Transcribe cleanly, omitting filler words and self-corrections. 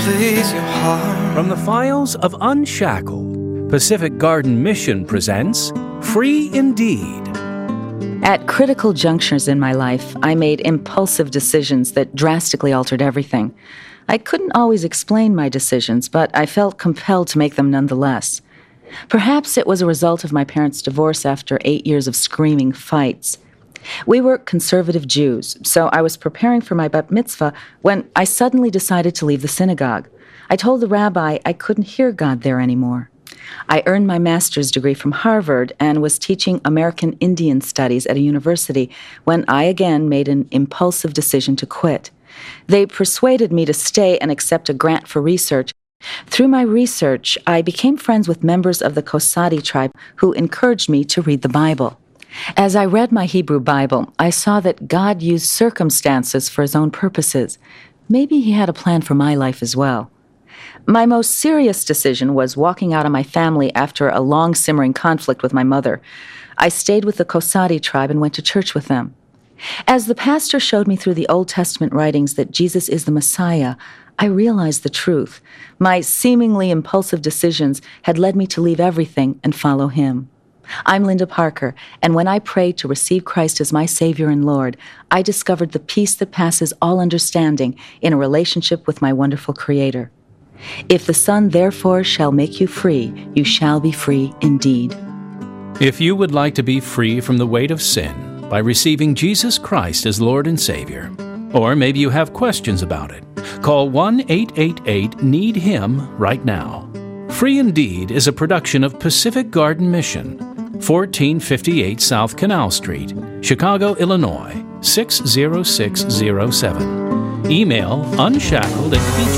please your heart. From the files of Unshackled, Pacific Garden Mission presents Free Indeed. At critical junctures in my life, I made impulsive decisions that drastically altered everything. I couldn't always explain my decisions, but I felt compelled to make them nonetheless. Perhaps it was a result of my parents' divorce after 8 years of screaming fights. We were conservative Jews, so I was preparing for my bat mitzvah when I suddenly decided to leave the synagogue. I told the rabbi I couldn't hear God there anymore. I earned my master's degree from Harvard and was teaching American Indian Studies at a university when I again made an impulsive decision to quit. They persuaded me to stay and accept a grant for research. Through my research, I became friends with members of the Kosadi tribe who encouraged me to read the Bible. As I read my Hebrew Bible, I saw that God used circumstances for his own purposes. Maybe he had a plan for my life as well. My most serious decision was walking out on my family after a long simmering conflict with my mother. I stayed with the Kosadi tribe and went to church with them. As the pastor showed me through the Old Testament writings that Jesus is the Messiah, I realized the truth. My seemingly impulsive decisions had led me to leave everything and follow him. I'm Linda Parker, and when I prayed to receive Christ as my Savior and Lord, I discovered the peace that passes all understanding in a relationship with my wonderful Creator. If the Son therefore shall make you free, you shall be free indeed. If you would like to be free from the weight of sin by receiving Jesus Christ as Lord and Savior, or maybe you have questions about it, call 1-888-NEED-HIM right now. Free Indeed is a production of Pacific Garden Mission, 1458 South Canal Street, Chicago, Illinois, 60607. Email unshackled@pg